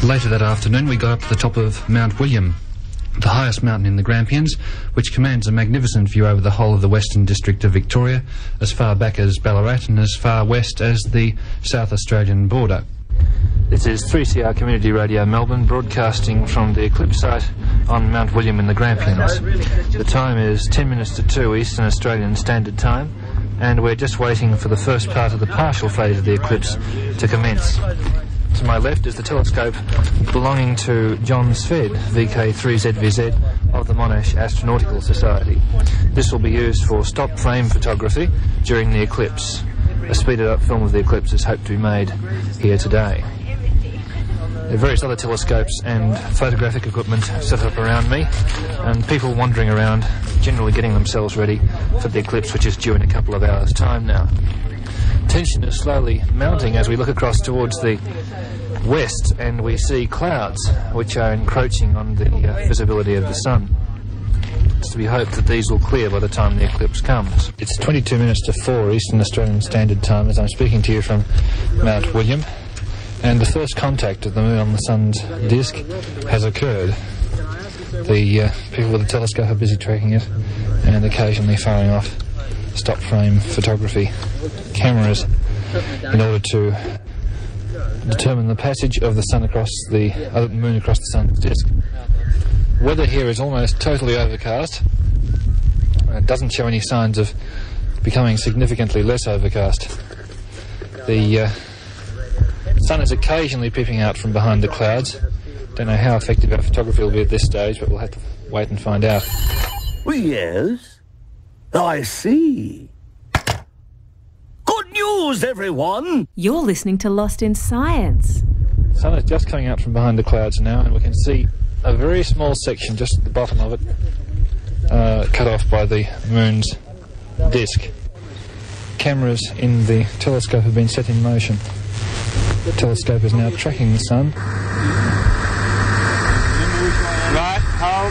Later that afternoon we got up to the top of Mount William, the highest mountain in the Grampians, which commands a magnificent view over the whole of the Western District of Victoria, as far back as Ballarat and as far west as the South Australian border. This is 3CR Community Radio Melbourne, broadcasting from the eclipse site on Mount William in the Grampians. The time is 10 minutes to 2 Eastern Australian Standard Time, and we're just waiting for the first part of the partial phase of the eclipse to commence. To my left is the telescope belonging to John Sved, VK3ZVZ, of the Monash Astronautical Society. This will be used for stop frame photography during the eclipse. A speeded up film of the eclipse is hoped to be made here today. There are various other telescopes and photographic equipment set up around me, and people wandering around, generally getting themselves ready for the eclipse, which is due in a couple of hours' time now. Tension is slowly mounting as we look across towards the west and we see clouds which are encroaching on the visibility of the sun. It's to be hoped that these will clear by the time the eclipse comes. It's 22 minutes to 4 Eastern Australian Standard Time as I'm speaking to you from Mount William, and the first contact of the moon on the sun's disk has occurred. The people with the telescope are busy tracking it and occasionally firing off stop frame photography cameras in order to determine the passage of the sun across the moon across the sun's disk. Weather here is almost totally overcast. It doesn't show any signs of becoming significantly less overcast. The sun is occasionally peeping out from behind the clouds. Don't know how effective our photography will be at this stage, but we'll have to wait and find out. Well, yes, I see. Good news, everyone! You're listening to Lost in Science. The sun is just coming out from behind the clouds now, and we can see a very small section just at the bottom of it, cut off by the moon's disk. Cameras in the telescope have been set in motion. The telescope is now tracking the sun. Right, hold.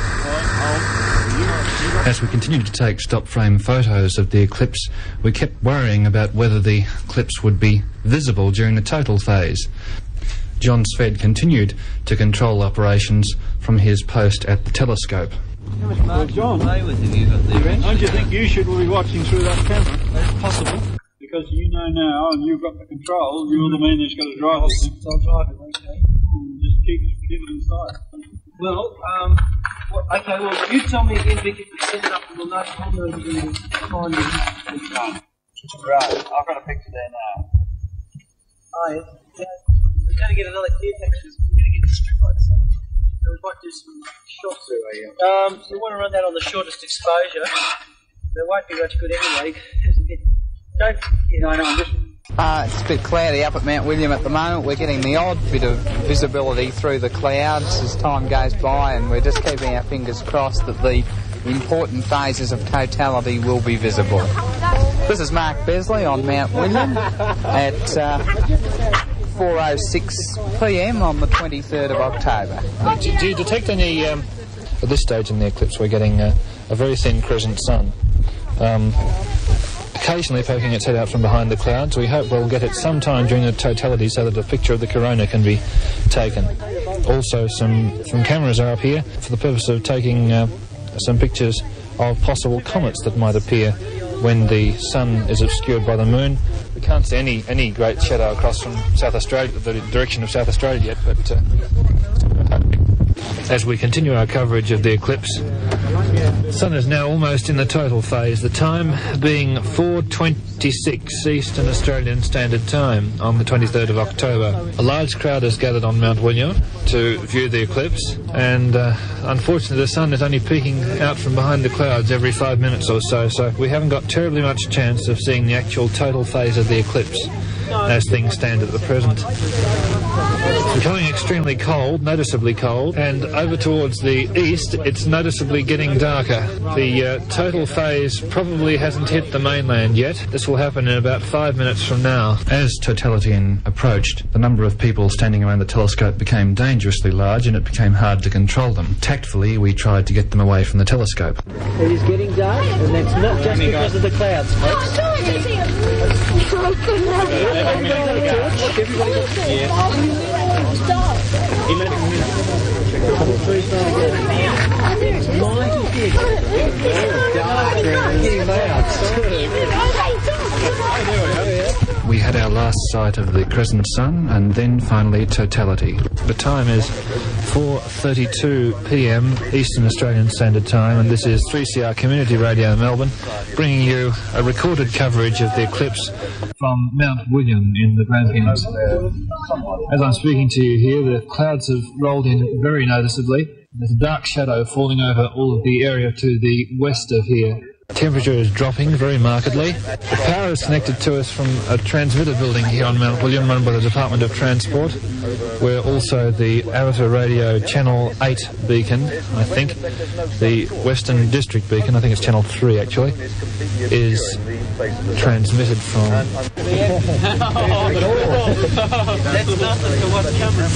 As we continued to take stop frame photos of the eclipse, we kept worrying about whether the eclipse would be visible during the total phase. John Sved continued to control operations from his post at the telescope. John, don't you think you should be watching through that camera? That's possible. Because you know now, and you've got the control, you're the man that's got to drive this thing. I'll drive it, okay. And just keep it inside. Well, okay, well, you tell me again, Vic, if we set it up, we'll know how we're going to find it. Right, I've got a picture there now. Oh, yeah. We're going to get another clear picture. We're going to get the strip lights. So we might do some shots. So we want to run that on the shortest exposure. They won't be much good anyway. It's a bit cloudy up at Mount William at the moment. We're getting the odd bit of visibility through the clouds as time goes by, and we're just keeping our fingers crossed that the important phases of totality will be visible. This is Mark Besley on Mount William at 4:06 p.m. on the 23rd of October. Do you detect any, at this stage in the eclipse, we're getting a very thin crescent sun. Occasionally poking its head out from behind the clouds. We hope we'll get it sometime during the totality so that a picture of the corona can be taken. Also, some cameras are up here for the purpose of taking some pictures of possible comets that might appear when the sun is obscured by the moon. We can't see any great shadow across from South Australia, the direction of South Australia yet, but as we continue our coverage of the eclipse, the sun is now almost in the total phase, the time being 4:26 Eastern Australian Standard Time on the 23rd of October. A large crowd has gathered on Mount William to view the eclipse, and unfortunately the sun is only peeking out from behind the clouds every 5 minutes or so, so we haven't got terribly much chance of seeing the actual total phase of the eclipse as things stand at the present. It's becoming extremely cold, noticeably cold, and over towards the east it's noticeably getting darker. The total phase probably hasn't hit the mainland yet. This will happen in about 5 minutes from now. As totality approached, the number of people standing around the telescope became dangerously large and it became hard to control them. Tactfully, we tried to get them away from the telescope. It is getting dark, and that's not just because of the clouds, folks. We had our last sight of the crescent sun and then finally totality. The time is 4:32 p.m. Eastern Australian Standard Time, and this is 3CR Community Radio Melbourne, bringing you a recorded coverage of the eclipse from Mount William in the Grampians. As I'm speaking to you here, the clouds have rolled in very noticeably. There's a dark shadow falling over all of the area to the west of here. Temperature is dropping very markedly. The power is connected to us from a transmitter building here on Mount William run by the Department of Transport, where also the amateur radio Channel 8 beacon, I think, the Western District beacon, I think it's Channel 3 actually, is transmitted from. That's nothing to watch cameras,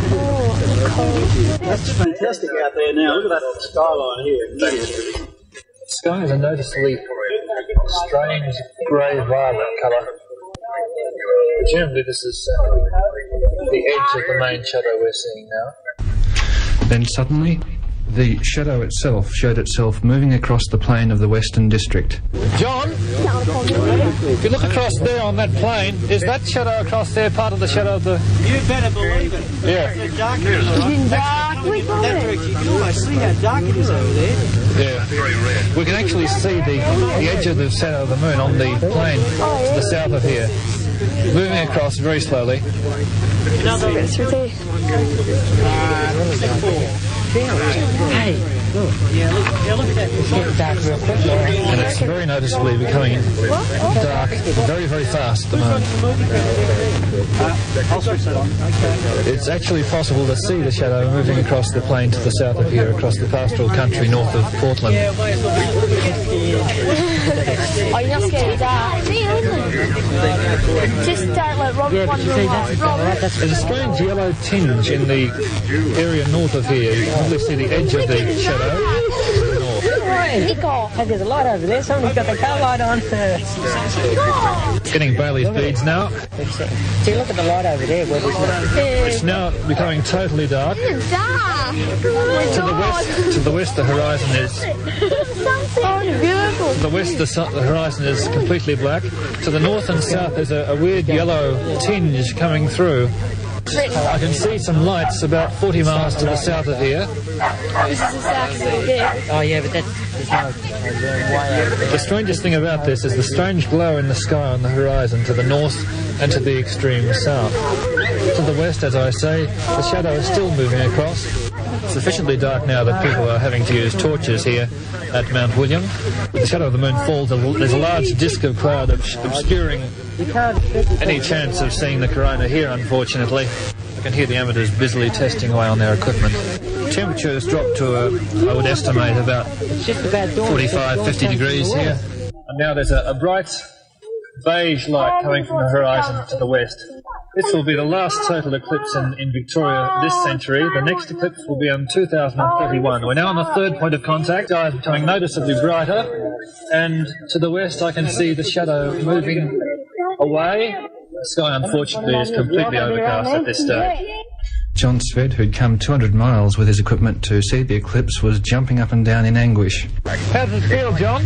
That's fantastic out there now. Look at that skyline here. That is really. The skies are noticeably strange grey-violet colour. Presumably this is the edge of the main shadow we're seeing now. Then suddenly, the shadow itself showed itself moving across the plain of the Western District. John, if you look across there on that plain, is that shadow across there part of the shadow of the... You better believe it. Yeah. It's dark. That direction. You can almost see how dark it is over there. Yeah. We can actually see the edge of the shadow of the moon on the plain to the south of here, moving across very slowly. Hey, look. Yeah, look at that. It's getting dark real quick. And it's very noticeably becoming dark very, very fast at the moment. I'll switch that on. It's actually possible to see the shadow moving across the plain to the south of here, across the pastoral country north of Portland. Oh, you're not scared of dark? Just don't let Rob wander along. There's a strange yellow tinge in the area north of here. You can probably see the edge of the shadow to the north. Hey, there's a light over there. Somebody's got the car light on. It's getting Bailey's beads now. See, look at the light over there. Where It's now becoming totally dark. Dark. To the west, the horizon is. Oh, beautiful. To the west, the horizon is completely black. To the north and south, there's a weird yellow tinge coming through. I can see some lights about 40 miles to the south of here. This is the south of the bit. Oh, yeah, but there's no way over there. The strangest thing about this is the strange glow in the sky on the horizon to the north and to the extreme south. To the west, as I say, the shadow is still moving across. It's sufficiently dark now that people are having to use torches here at Mount William. With the shadow of the moon falls, there's a large disk of cloud obscuring any chance of seeing the corona here, unfortunately. I can hear the amateurs busily testing away on their equipment. Temperatures dropped to, I would estimate, about 45, 50 degrees here. And now there's a bright beige light coming from the horizon to the west. This will be the last total eclipse in Victoria this century. The next eclipse will be in 2031. We're now on the third point of contact. The sky is becoming noticeably brighter, and to the west I can see the shadow moving away. The sky, unfortunately, is completely overcast at this stage. John Sved, who'd come 200 miles with his equipment to see the eclipse, was jumping up and down in anguish. How does it feel, John?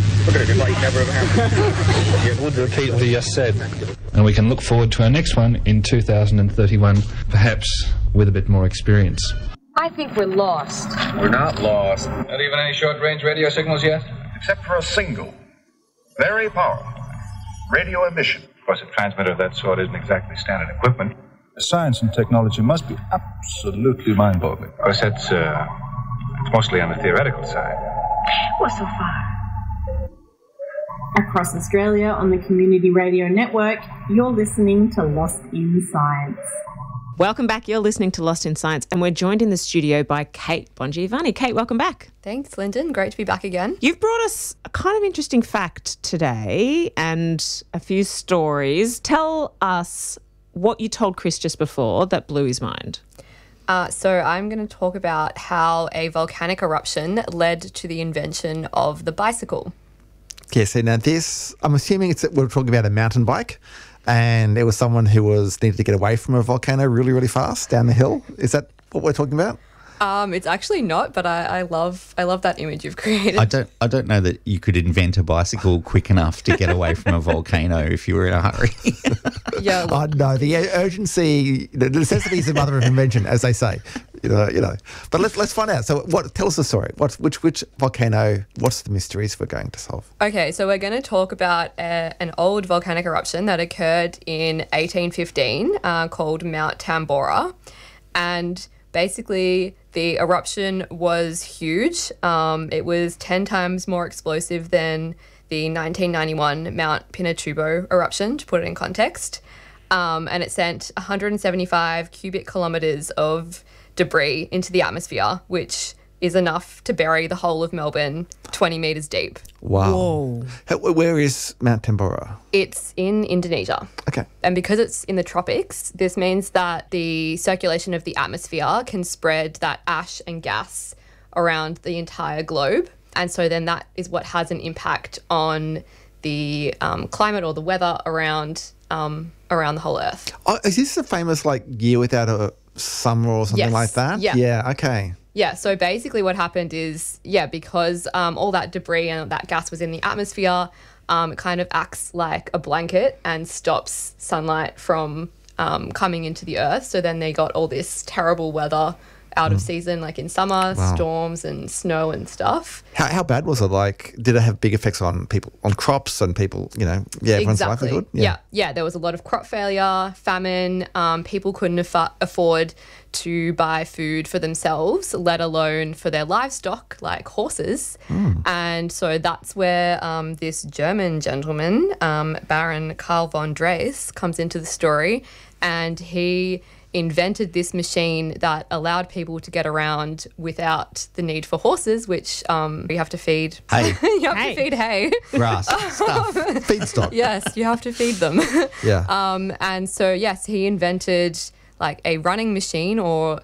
You would repeat what he just said. And we can look forward to our next one in 2031, perhaps with a bit more experience. I think we're lost. We're not lost. Not even any short-range radio signals yet? Except for a single, very powerful radio emission. Of course, a transmitter of that sort isn't exactly standard equipment. Science and technology must be absolutely mind-boggling. Of course, it's mostly on the theoretical side. We're so far. Across Australia on the Community Radio Network, you're listening to Lost in Science. Welcome back. You're listening to Lost in Science, and we're joined in the studio by Kate Bongiovanni. Kate, welcome back. Thanks, Lyndon. Great to be back again. You've brought us a kind of interesting fact today and a few stories. Tell us what you told Chris just before that blew his mind. So I'm going to talk about how a volcanic eruption led to the invention of the bicycle. Yeah, so now this, I'm assuming we're talking about a mountain bike, and it was someone who needed to get away from a volcano really, really fast down the hill. Is that what we're talking about? It's actually not, but I love that image you've created. I don't know that you could invent a bicycle quick enough to get away from a volcano if you were in a hurry. Yeah. Oh, no, the urgency, the necessity is the mother of invention, as they say. You know. But let's find out. So, tell us the story. Which volcano? What's the mysteries we're going to solve? Okay, so we're going to talk about an old volcanic eruption that occurred in 1815 called Mount Tambora, and basically the eruption was huge. It was 10 times more explosive than the 1991 Mount Pinatubo eruption, to put it in context. And it sent 175 cubic kilometres of debris into the atmosphere, which is enough to bury the whole of Melbourne 20 metres deep. Wow. Where is Mount Tambora? It's in Indonesia. Okay. And because it's in the tropics, this means that the circulation of the atmosphere can spread that ash and gas around the entire globe. And so then that is what has an impact on the climate or the weather around the whole Earth. Oh, is this a famous year without a summer or something like that? Yeah. Okay. Yeah, so basically what happened is, because all that debris and that gas was in the atmosphere, it kind of acts like a blanket and stops sunlight from coming into the Earth. So then they got all this terrible weather out of season, like in summer, storms and snow and stuff. How bad was it? Did it have big effects on people, on crops and people, everyone's livelihood? Yeah, there was a lot of crop failure, famine. People couldn't afford to buy food for themselves, let alone for their livestock, like horses. And so that's where this German gentleman, Baron Karl von Drais, comes into the story, and he invented this machine that allowed people to get around without the need for horses, which you have to feed. Hay. You have to feed hay. Grass, stuff. Feedstock. Yes, you have to feed them. Yeah. And so, yes, he invented a running machine, or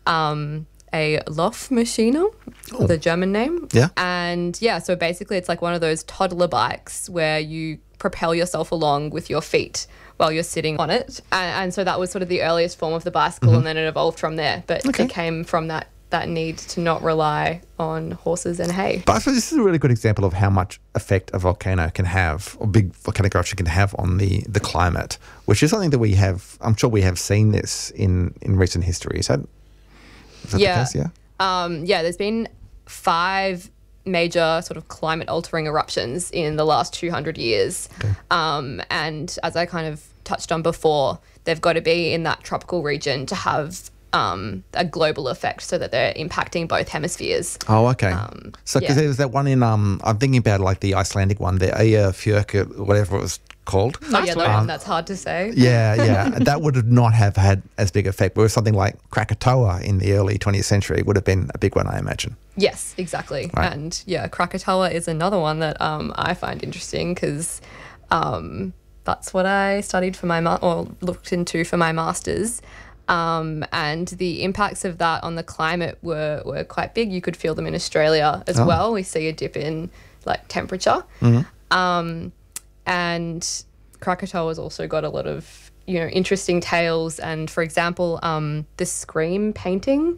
a Laufmaschine, the German name. Yeah. And so basically it's like one of those toddler bikes where you propel yourself along with your feet while you're sitting on it. And so that was sort of the earliest form of the bicycle, and then it evolved from there. But it came from that need to not rely on horses and hay. But I suppose this is a really good example of how much effect a volcano can have, or big volcanic eruption can have on the climate, which is something that we have, I'm sure we have seen this in recent history. Is that the case? Yeah. There's been 5 major sort of climate altering eruptions in the last 200 years. Okay. And as I kind of touched on before, they've got to be in that tropical region to have a global effect, so that they're impacting both hemispheres. Oh, okay. So because there's that one in, I'm thinking about the Icelandic one, the Eyjafjörður, whatever it was called. Oh, yeah, the one that's hard to say. Yeah. That would not have had as big effect. Whereas something like Krakatoa in the early 20th century would have been a big one, I imagine. Yes, exactly. Right. And Krakatoa is another one that I find interesting, because that's what I studied for or looked into for my master's. And the impacts of that on the climate were quite big. You could feel them in Australia as well. We see a dip in temperature. Mm-hmm. And Krakatoa's also got a lot of interesting tales. And for example, the Scream painting.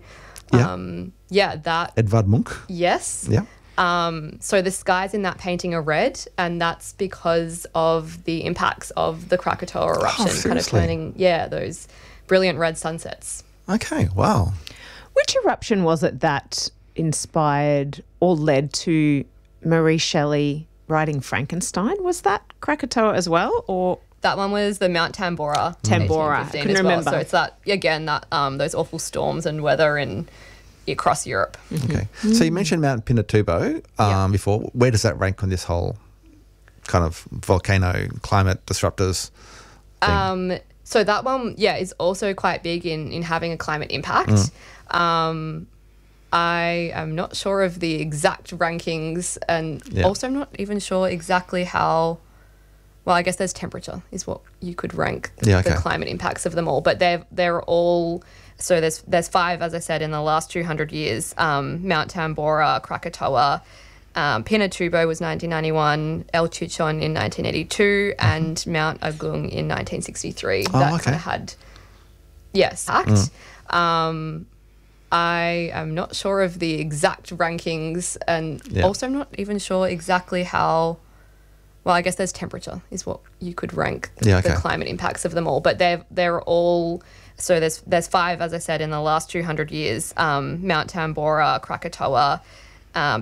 That Edvard Munch. Yes. Yeah. So the skies in that painting are red, and that's because of the impacts of the Krakatoa eruption, kind of turning those brilliant red sunsets. Okay, wow. Which eruption was it that inspired or led to Mary Shelley writing Frankenstein? Was that Krakatoa as well, or? That one was the Mount Tambora. Tambora, I couldn't remember. So it's that, again, those awful storms and weather across Europe. Okay. So you mentioned Mount Pinatubo before. Where does that rank on this whole kind of volcano climate disruptors thing? So that one, is also quite big in having a climate impact. I am not sure of the exact rankings, and also I'm not even sure exactly how. Well, I guess there's temperature is what you could rank the climate impacts of them all. But they're all. So there's 5, as I said, in the last 200 years. Mount Tambora, Krakatoa, Pinatubo was 1991, El Chichon in 1982, and Mount Agung in 1963. That kind of had, act. I am not sure of the exact rankings, and also I'm not even sure exactly how. Well, I guess there's temperature is what you could rank the climate impacts of them all, but they're all. So there's 5, as I said, in the last 200 years: Mount Tambora, Krakatoa,